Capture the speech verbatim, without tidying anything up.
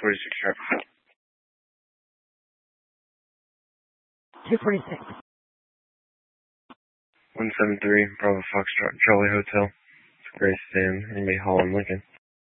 forty-six traffic. two forty-six. one seven three, Bravo Foxtrot, Charlie Hotel. Grace Stan, anybody Holland Lincoln.